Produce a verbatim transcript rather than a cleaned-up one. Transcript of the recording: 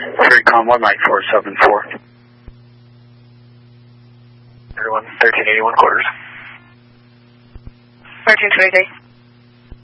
Freecom one nine four seven four. Everyone, thirteen eighty-one quarters. thirteen twenty-three.